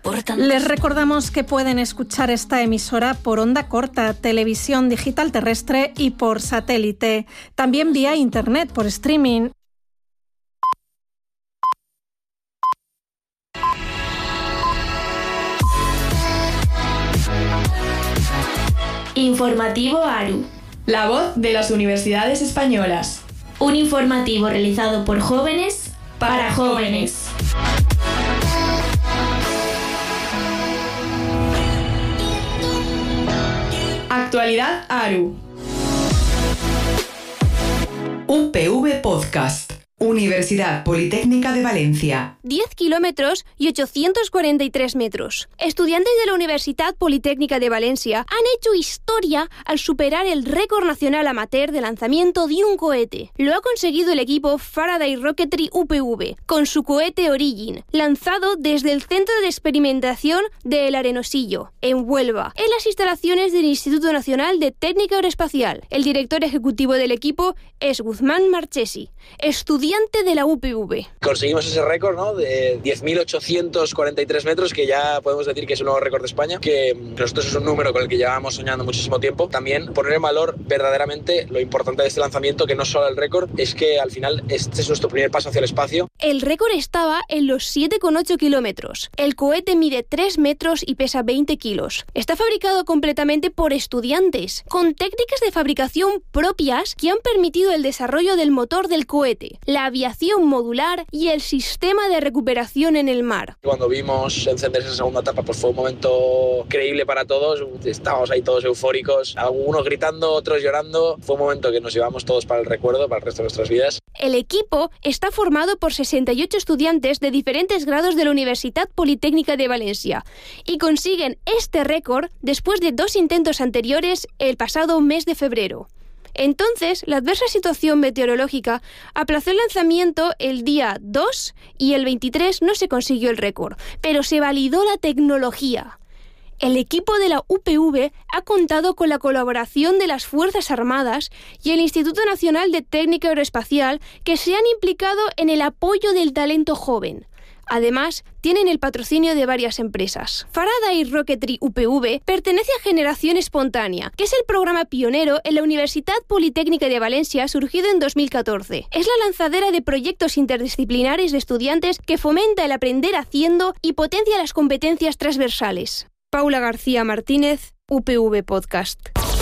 Les recordamos que pueden escuchar esta emisora por onda corta, televisión digital terrestre y por satélite. También vía internet por streaming. Informativo ARU. La voz de las universidades españolas. Un informativo realizado por jóvenes para jóvenes. Actualidad ARU. UPV Podcast. Universidad Politécnica de Valencia. 10 kilómetros y 843 metros. Estudiantes de la Universidad Politécnica de Valencia han hecho historia al superar el récord nacional amateur de lanzamiento de un cohete. Lo ha conseguido el equipo Faraday Rocketry UPV, con su cohete Origin, lanzado desde el Centro de Experimentación de El Arenosillo, en Huelva, en las instalaciones del Instituto Nacional de Técnica Aeroespacial. El director ejecutivo del equipo es Guzmán Marchesi, estudiante de la UPV. Conseguimos ese récord, ¿no?, de 10.843 metros, que ya podemos decir que es un nuevo récord de España, que nosotros es un número con el que llevábamos soñando muchísimo tiempo. También poner en valor verdaderamente lo importante de este lanzamiento, que no solo el récord, es que al final este es nuestro primer paso hacia el espacio. El récord estaba en los 7,8 kilómetros. El cohete mide 3 metros y pesa 20 kilos. Está fabricado completamente por estudiantes, con técnicas de fabricación propias que han permitido el desarrollo del motor del cohete, la aviación modular y el sistema de recuperación en el mar. Cuando vimos encenderse esa segunda etapa, pues fue un momento creíble para todos. Estábamos ahí todos eufóricos, algunos gritando, otros llorando. Fue un momento que nos llevamos todos para el recuerdo, para el resto de nuestras vidas. El equipo está formado por 68 estudiantes de diferentes grados de la Universidad Politécnica de Valencia y consiguen este récord después de 2 intentos anteriores el pasado mes de febrero. Entonces, la adversa situación meteorológica aplazó el lanzamiento el día 2 y el 23 no se consiguió el récord, pero se validó la tecnología. El equipo de la UPV ha contado con la colaboración de las Fuerzas Armadas y el Instituto Nacional de Técnica Aeroespacial, que se han implicado en el apoyo del talento joven. Además, tienen el patrocinio de varias empresas. Faraday Rocketry UPV pertenece a Generación Espontánea, que es el programa pionero en la Universidad Politécnica de Valencia, surgido en 2014. Es la lanzadera de proyectos interdisciplinares de estudiantes que fomenta el aprender haciendo y potencia las competencias transversales. Paula García Martínez, UPV Podcast.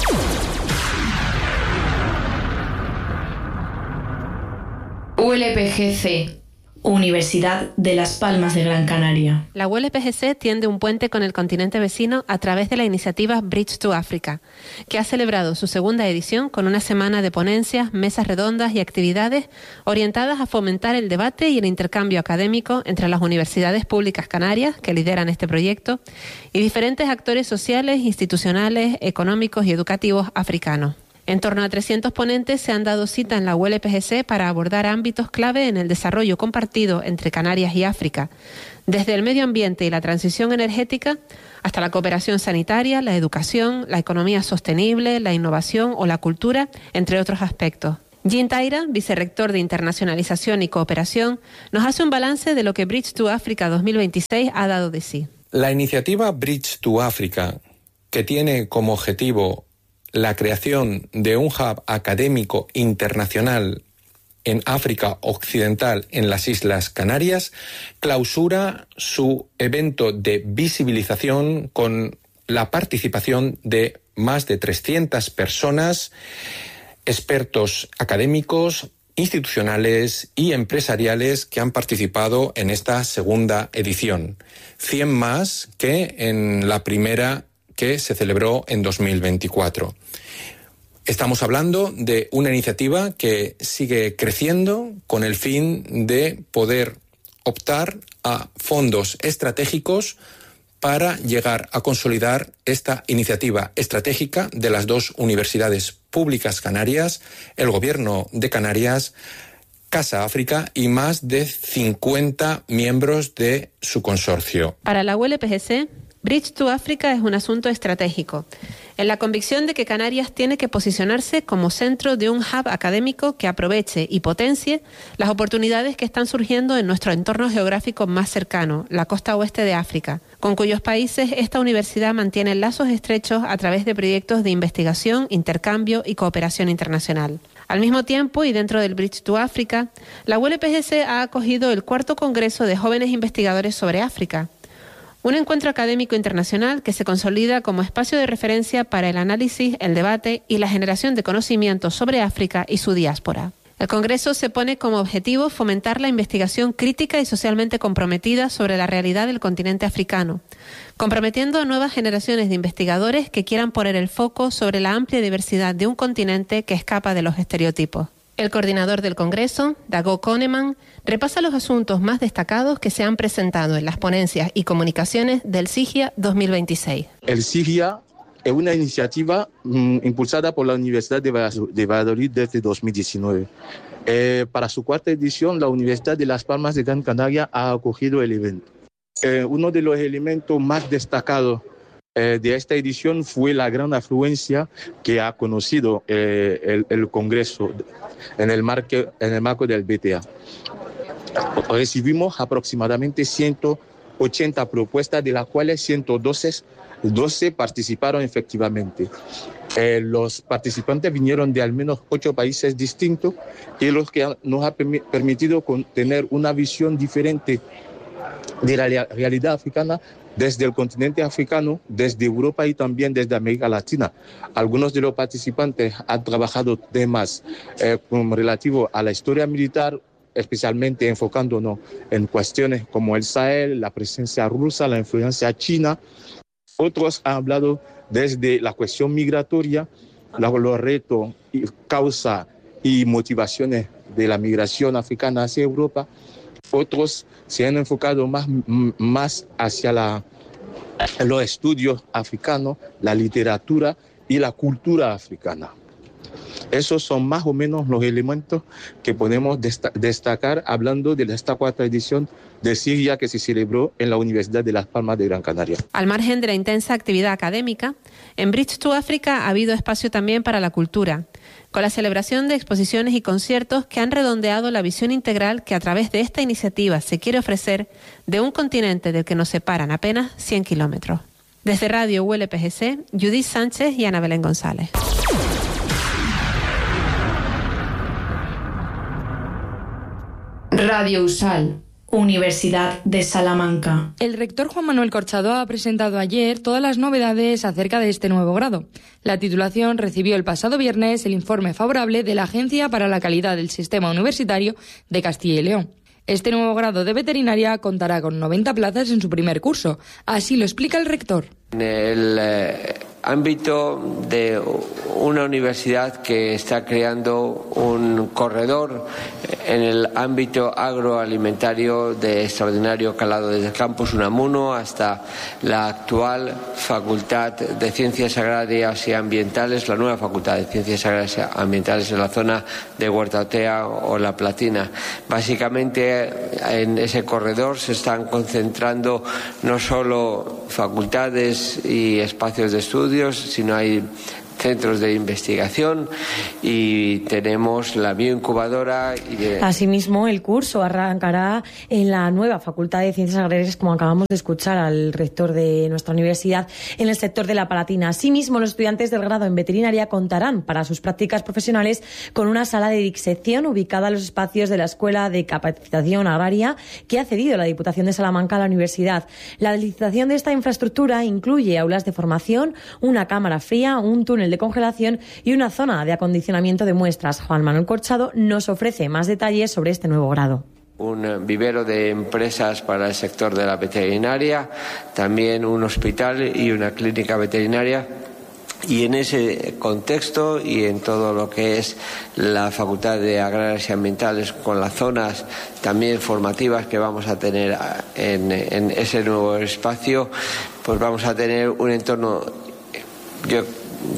ULPGC. Universidad de Las Palmas de Gran Canaria. La ULPGC tiende un puente con el continente vecino a través de la iniciativa Bridge to Africa, que ha celebrado su segunda edición con una semana de ponencias, mesas redondas y actividades orientadas a fomentar el debate y el intercambio académico entre las universidades públicas canarias, que lideran este proyecto, y diferentes actores sociales, institucionales, económicos y educativos africanos. En torno a 300 ponentes se han dado cita en la ULPGC para abordar ámbitos clave en el desarrollo compartido entre Canarias y África, desde el medio ambiente y la transición energética hasta la cooperación sanitaria, la educación, la economía sostenible, la innovación o la cultura, entre otros aspectos. Jean Taira, vicerrector de Internacionalización y Cooperación, nos hace un balance de lo que Bridge to Africa 2026 ha dado de sí. La iniciativa Bridge to Africa, que tiene como objetivo la creación de un hub académico internacional en África Occidental, en las Islas Canarias, clausura su evento de visibilización con la participación de más de 300 personas, expertos académicos, institucionales y empresariales que han participado en esta segunda edición. 100 más que en la primera, que se celebró en 2024. Estamos hablando de una iniciativa que sigue creciendo con el fin de poder optar a fondos estratégicos para llegar a consolidar esta iniciativa estratégica de las 2 universidades públicas canarias, el Gobierno de Canarias, Casa África y más de 50 miembros de su consorcio. Para la ULPGC, Bridge to Africa es un asunto estratégico, en la convicción de que Canarias tiene que posicionarse como centro de un hub académico que aproveche y potencie las oportunidades que están surgiendo en nuestro entorno geográfico más cercano, la costa oeste de África, con cuyos países esta universidad mantiene lazos estrechos a través de proyectos de investigación, intercambio y cooperación internacional. Al mismo tiempo, y dentro del Bridge to Africa, la ULPGC ha acogido el 4º Congreso de Jóvenes Investigadores sobre África, un encuentro académico internacional que se consolida como espacio de referencia para el análisis, el debate y la generación de conocimientos sobre África y su diáspora. El Congreso se pone como objetivo fomentar la investigación crítica y socialmente comprometida sobre la realidad del continente africano, comprometiendo a nuevas generaciones de investigadores que quieran poner el foco sobre la amplia diversidad de un continente que escapa de los estereotipos. El coordinador del Congreso, Dago Kahneman, repasa los asuntos más destacados que se han presentado en las ponencias y comunicaciones del SIGIA 2026. El SIGIA es una iniciativa impulsada por la Universidad de Valladolid desde 2019. Para su 4ª edición, la Universidad de Las Palmas de Gran Canaria ha acogido el evento. Uno de los elementos más destacados de esta edición fue la gran afluencia que ha conocido el Congreso en el marco del BTA. Recibimos aproximadamente 180 propuestas, de las cuales 112 participaron efectivamente. Los participantes vinieron de al menos 8 países distintos, y los que nos ha permitido tener una visión diferente de la realidad africana desde el continente africano, desde Europa y también desde América Latina. Algunos de los participantes han trabajado temas relativos a la historia militar, especialmente enfocándonos en cuestiones como el Sahel, la presencia rusa, la influencia china. Otros han hablado desde la cuestión migratoria, los retos, causa y motivaciones de la migración africana hacia Europa. Otros se han enfocado más hacia los estudios africanos, la literatura y la cultura africana. Esos son más o menos los elementos que podemos destacar hablando de esta 4ª edición de SIGIA que se celebró en la Universidad de Las Palmas de Gran Canaria. Al margen de la intensa actividad académica, en Bridge to Africa ha habido espacio también para la cultura, con la celebración de exposiciones y conciertos que han redondeado la visión integral que a través de esta iniciativa se quiere ofrecer de un continente del que nos separan apenas 100 kilómetros. Desde Radio ULPGC, Judith Sánchez y Ana Belén González. Radio USAL, Universidad de Salamanca. El rector Juan Manuel Corchado ha presentado ayer todas las novedades acerca de este nuevo grado. La titulación recibió el pasado viernes el informe favorable de la Agencia para la Calidad del Sistema Universitario de Castilla y León. Este nuevo grado de veterinaria contará con 90 plazas en su primer curso. Así lo explica el rector. En el ámbito de una universidad que está creando un corredor en el ámbito agroalimentario de extraordinario calado, desde el campus Unamuno hasta la actual Facultad de Ciencias Agrarias y Ambientales, la nueva Facultad de Ciencias Agrarias y Ambientales en la zona de Huerta-Otea o La Platina. Básicamente en ese corredor se están concentrando no solo facultades y espacios de estudios, sino hay centros de investigación y tenemos la bioincubadora. Asimismo, el curso arrancará en la nueva Facultad de Ciencias Agrarias, como acabamos de escuchar al rector de nuestra universidad, en el sector de La Palatina. Asimismo, los estudiantes del grado en veterinaria contarán para sus prácticas profesionales con una sala de disección ubicada en los espacios de la Escuela de Capacitación Agraria que ha cedido la Diputación de Salamanca a la universidad. La licitación de esta infraestructura incluye aulas de formación, una cámara fría, un túnel de congelación y una zona de acondicionamiento de muestras. Juan Manuel Corchado nos ofrece más detalles sobre este nuevo grado. Un vivero de empresas para el sector de la veterinaria, también un hospital y una clínica veterinaria. Y en ese contexto y en todo lo que es la Facultad de Agrarias y Ambientales, con las zonas también formativas que vamos a tener en ese nuevo espacio, pues vamos a tener un entorno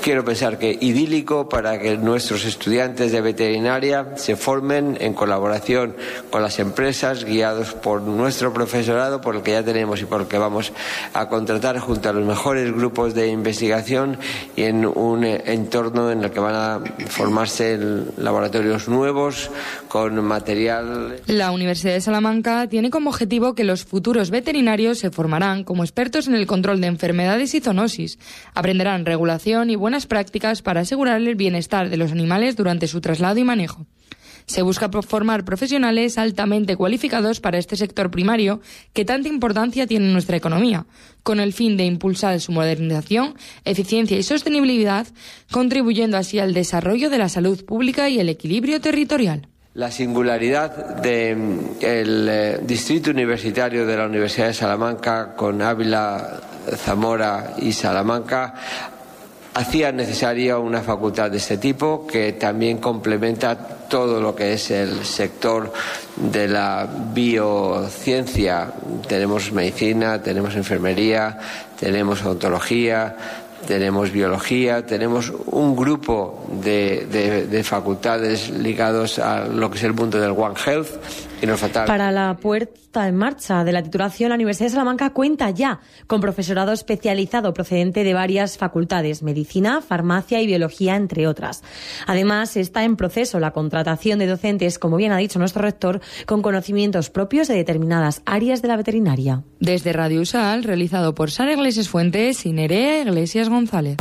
quiero pensar que idílico para que nuestros estudiantes de veterinaria se formen en colaboración con las empresas, guiados por nuestro profesorado, por el que ya tenemos y por el que vamos a contratar, junto a los mejores grupos de investigación, y en un entorno en el que van a formarse laboratorios nuevos con material. La Universidad de Salamanca tiene como objetivo que los futuros veterinarios se formarán como expertos en el control de enfermedades y zoonosis, aprenderán regulación y buenas prácticas para asegurar el bienestar de los animales durante su traslado y manejo. Se busca formar profesionales altamente cualificados para este sector primario que tanta importancia tiene en nuestra economía, con el fin de impulsar su modernización, eficiencia y sostenibilidad, contribuyendo así al desarrollo de la salud pública y el equilibrio territorial. La singularidad del distrito universitario de la Universidad de Salamanca, con Ávila, Zamora y Salamanca, hacía necesaria una facultad de este tipo, que también complementa todo lo que es el sector de la biociencia. Tenemos medicina, tenemos enfermería, tenemos odontología, tenemos biología, tenemos un grupo de facultades ligados a lo que es el mundo del One Health, y nos falta. Para la puesta en marcha de la titulación, la Universidad de Salamanca cuenta ya con profesorado especializado procedente de varias facultades: medicina, farmacia y biología, entre otras. Además, está en proceso la contratación de docentes, como bien ha dicho nuestro rector, con conocimientos propios de determinadas áreas de la veterinaria. Desde Radio Usal, realizado por Sara Iglesias Fuentes y Nerea Iglesias González.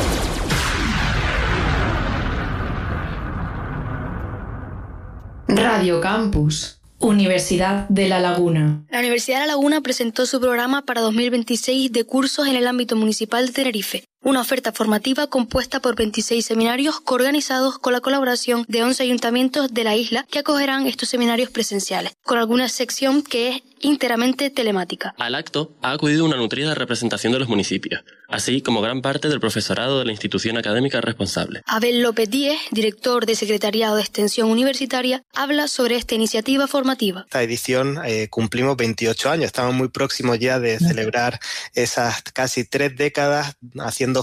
Radio Campus, Universidad de La Laguna. La Universidad de La Laguna presentó su programa para 2026 de cursos en el ámbito municipal de Tenerife. Una oferta formativa compuesta por 26 seminarios coorganizados con la colaboración de 11 ayuntamientos de la isla que acogerán estos seminarios presenciales, con alguna sección que es íntegramente telemática. Al acto ha acudido una nutrida representación de los municipios, así como gran parte del profesorado de la institución académica responsable. Abel López Díez, director de Secretariado de Extensión Universitaria, habla sobre esta iniciativa formativa. Esta edición cumplimos 28 años, estamos muy próximos ya de celebrar esas casi 3 décadas haciendo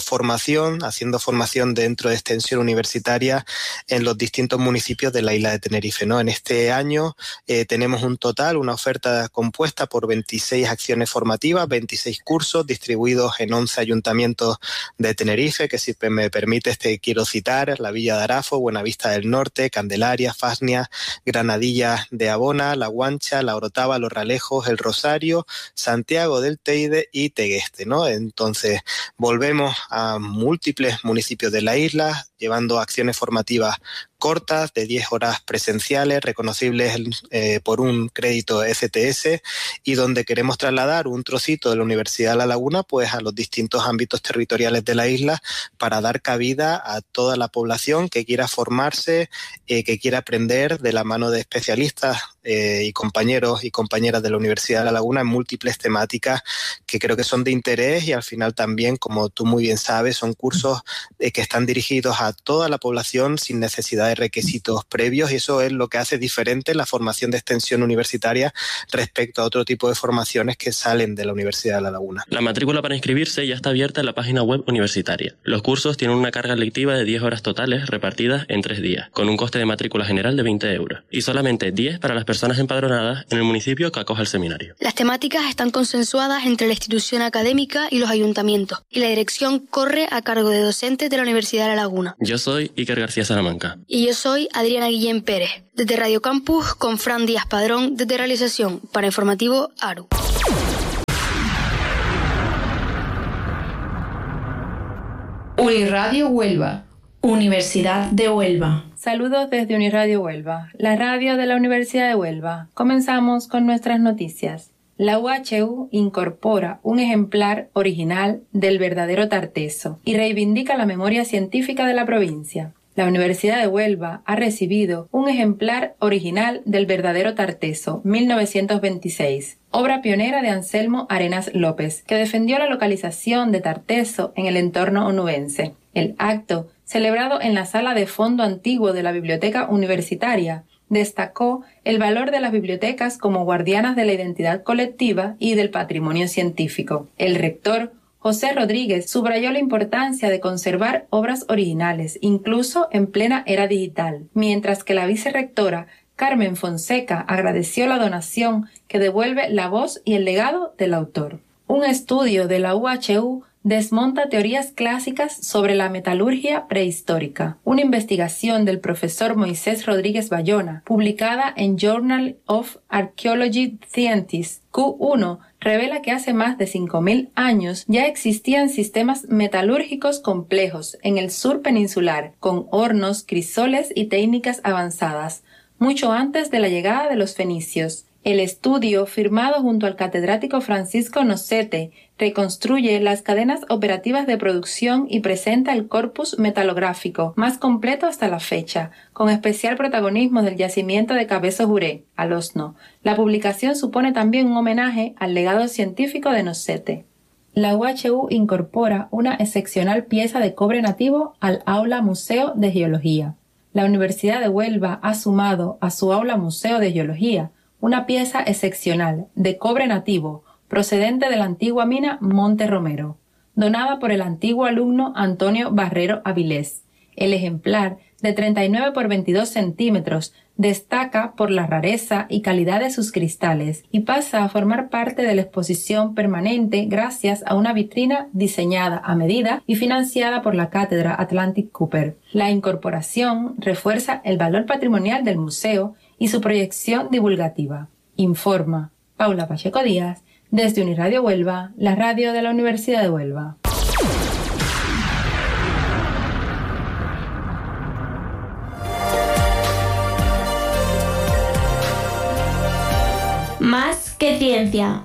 formación dentro de extensión universitaria en los distintos municipios de la isla de Tenerife, ¿no? En este año tenemos una oferta compuesta por 26 acciones formativas, 26 cursos distribuidos en 11 ayuntamientos de Tenerife, que si me permite quiero citar: la Villa de Arafo, Buenavista del Norte, Candelaria, Fasnia, Granadilla de Abona, La Guancha, La Orotava, Los Ralejos, El Rosario, Santiago del Teide y Tegueste, ¿no? Entonces, volvemos a múltiples municipios de la isla, llevando acciones formativas cortas de 10 horas presenciales, reconocibles por un crédito FTS, y donde queremos trasladar un trocito de la Universidad de La Laguna pues a los distintos ámbitos territoriales de la isla, para dar cabida a toda la población que quiera formarse, que quiera aprender de la mano de especialistas y compañeros y compañeras de la Universidad de La Laguna en múltiples temáticas que creo que son de interés, y al final también, como tú muy bien sabes, son cursos que están dirigidos a toda la población sin necesidad de requisitos previos, y eso es lo que hace diferente la formación de extensión universitaria respecto a otro tipo de formaciones que salen de la Universidad de La Laguna. La matrícula para inscribirse ya está abierta en la página web universitaria. Los cursos tienen una carga lectiva de 10 horas totales repartidas en 3 días, con un coste de matrícula general de 20 euros, y solamente 10 para las personas empadronadas en el municipio que acoja el seminario. Las temáticas están consensuadas entre la institución académica y los ayuntamientos, y la dirección corre a cargo de docentes de la Universidad de La Laguna. Yo soy Iker García Salamanca. Y yo soy Adriana Guillén Pérez, desde Radio Campus, con Fran Díaz Padrón, desde Realización, para Informativo ARU. Uniradio Huelva, Universidad de Huelva. Saludos desde Uniradio Huelva, la radio de la Universidad de Huelva. Comenzamos con nuestras noticias. La UHU incorpora un ejemplar original del verdadero tarteso y reivindica la memoria científica de la provincia. La Universidad de Huelva ha recibido un ejemplar original del verdadero tarteso, 1926, obra pionera de Anselmo Arenas López, que defendió la localización de tarteso en el entorno onubense. El acto, celebrado en la sala de fondo antiguo de la Biblioteca Universitaria, destacó el valor de las bibliotecas como guardianas de la identidad colectiva y del patrimonio científico. El rector José Rodríguez subrayó la importancia de conservar obras originales, incluso en plena era digital, mientras que la vicerrectora Carmen Fonseca agradeció la donación que devuelve la voz y el legado del autor. Un estudio de la UHU desmonta teorías clásicas sobre la metalurgia prehistórica. Una investigación del profesor Moisés Rodríguez Bayona, publicada en Journal of Archaeology Scientists Q1, revela que hace más de 5.000 años ya existían sistemas metalúrgicos complejos en el sur peninsular, con hornos, crisoles y técnicas avanzadas, mucho antes de la llegada de los fenicios. El estudio, firmado junto al catedrático Francisco Nocete, reconstruye las cadenas operativas de producción y presenta el corpus metalográfico más completo hasta la fecha, con especial protagonismo del yacimiento de Cabezo Juré, al Osno. La publicación supone también un homenaje al legado científico de Nocete. La UHU incorpora una excepcional pieza de cobre nativo al aula Museo de Geología. La Universidad de Huelva ha sumado a su aula Museo de Geología una pieza excepcional de cobre nativo procedente de la antigua mina Monte Romero, donada por el antiguo alumno Antonio Barrero Avilés. El ejemplar, de 39 por 22 centímetros, destaca por la rareza y calidad de sus cristales y pasa a formar parte de la exposición permanente gracias a una vitrina diseñada a medida y financiada por la Cátedra Atlantic Cooper. La incorporación refuerza el valor patrimonial del museo y su proyección divulgativa. Informa Paula Pacheco Díaz, desde Uniradio Huelva, la radio de la Universidad de Huelva. Más que ciencia.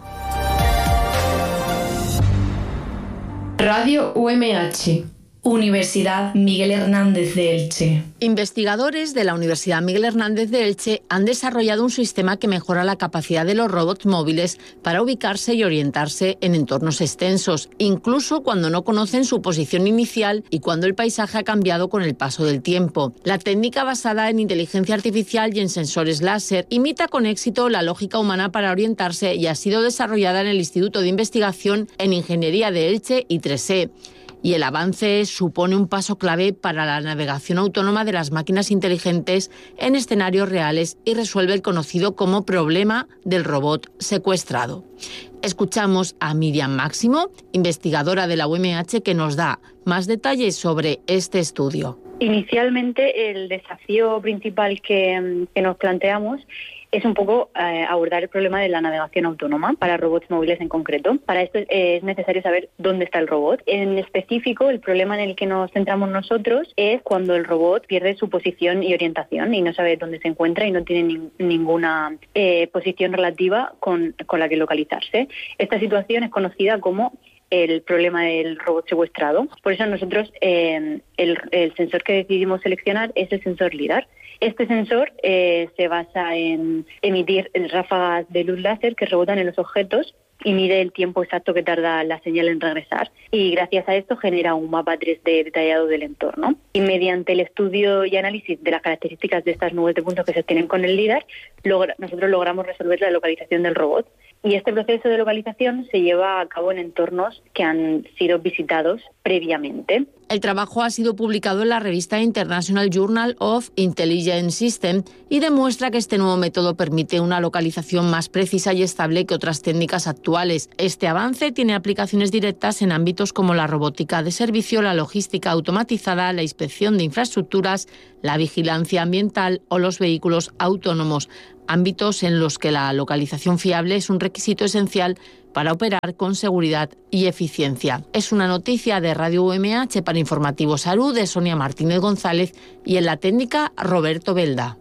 Radio UMH. Universidad Miguel Hernández de Elche. Investigadores de la Universidad Miguel Hernández de Elche han desarrollado un sistema que mejora la capacidad de los robots móviles para ubicarse y orientarse en entornos extensos, incluso cuando no conocen su posición inicial y cuando el paisaje ha cambiado con el paso del tiempo. La técnica, basada en inteligencia artificial y en sensores láser, imita con éxito la lógica humana para orientarse y ha sido desarrollada en el Instituto de Investigación en Ingeniería de Elche y 3E. Y el avance supone un paso clave para la navegación autónoma de las máquinas inteligentes en escenarios reales y resuelve el conocido como problema del robot secuestrado. Escuchamos a Miriam Máximo, investigadora de la UMH, que nos da más detalles sobre este estudio. Inicialmente, el desafío principal que nos planteamos es un poco abordar el problema de la navegación autónoma para robots móviles en concreto. Para esto es necesario saber dónde está el robot. En específico, el problema en el que nos centramos nosotros es cuando el robot pierde su posición y orientación y no sabe dónde se encuentra y no tiene ninguna posición relativa con la que localizarse. Esta situación es conocida como el problema del robot secuestrado. Por eso nosotros el sensor que decidimos seleccionar es el sensor LIDAR. Este sensor se basa en emitir ráfagas de luz láser que rebotan en los objetos y mide el tiempo exacto que tarda la señal en regresar. Y gracias a esto genera un mapa 3D detallado del entorno. Y mediante el estudio y análisis de las características de estas nubes de puntos que se obtienen con el LIDAR, nosotros logramos resolver la localización del robot. Y este proceso de localización se lleva a cabo en entornos que han sido visitados previamente. El trabajo ha sido publicado en la revista International Journal of Intelligent Systems y demuestra que este nuevo método permite una localización más precisa y estable que otras técnicas actuales. Este avance tiene aplicaciones directas en ámbitos como la robótica de servicio, la logística automatizada, la inspección de infraestructuras, la vigilancia ambiental o los vehículos autónomos, ámbitos en los que la localización fiable es un requisito esencial para operar con seguridad y eficiencia. Es una noticia de Radio UMH para Informativo Salud de Sonia Martínez González y en la técnica Roberto Belda.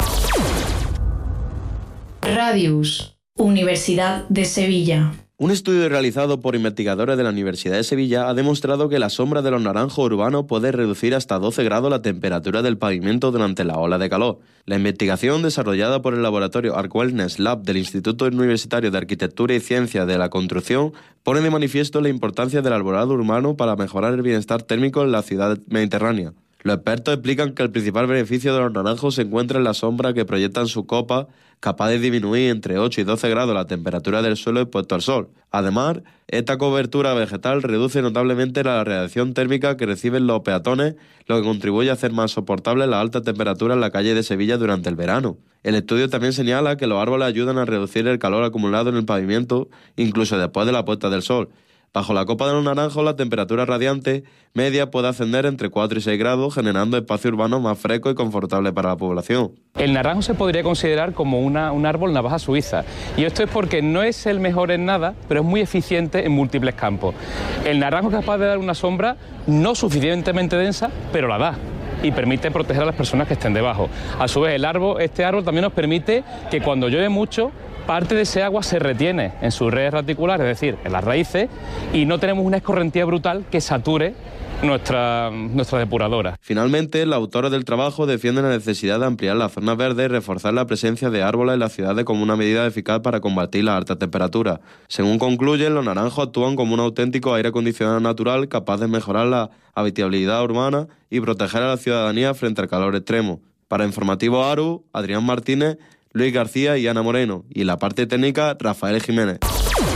Radius, Universidad de Sevilla. Un estudio realizado por investigadores de la Universidad de Sevilla ha demostrado que la sombra de los naranjos urbanos puede reducir hasta 12 grados la temperatura del pavimento durante la ola de calor. La investigación, desarrollada por el laboratorio Arc Wellness Lab del Instituto Universitario de Arquitectura y Ciencias de la Construcción, pone de manifiesto la importancia del arbolado urbano para mejorar el bienestar térmico en la ciudad mediterránea. Los expertos explican que el principal beneficio de los naranjos se encuentra en la sombra que proyectan su copa, capaz de disminuir entre 8 y 12 grados la temperatura del suelo expuesto al sol. Además, esta cobertura vegetal reduce notablemente la radiación térmica que reciben los peatones, lo que contribuye a hacer más soportable la alta temperatura en la calle de Sevilla durante el verano. El estudio también señala que los árboles ayudan a reducir el calor acumulado en el pavimento, incluso después de la puesta del sol. Bajo la copa de los naranjos, la temperatura radiante media puede ascender entre 4 y 6 grados, generando espacio urbano más fresco y confortable para la población. El naranjo se podría considerar como un árbol navaja suiza, y esto es porque no es el mejor en nada, pero es muy eficiente en múltiples campos. El naranjo es capaz de dar una sombra no suficientemente densa, pero la da, y permite proteger a las personas que estén debajo. A su vez, este árbol también nos permite que cuando llueve mucho, parte de ese agua se retiene en sus redes radiculares, es decir, en las raíces, y no tenemos una escorrentía brutal que sature nuestra depuradora. Finalmente, los autores del trabajo defienden la necesidad de ampliar las zonas verdes y reforzar la presencia de árboles en las ciudades como una medida eficaz para combatir las altas temperaturas. Según concluyen, los naranjos actúan como un auténtico aire acondicionado natural capaz de mejorar la habitabilidad urbana y proteger a la ciudadanía frente al calor extremo. Para Informativo ARU, Adrián Martínez, Luis García y Ana Moreno, y en la parte técnica, Rafael Jiménez.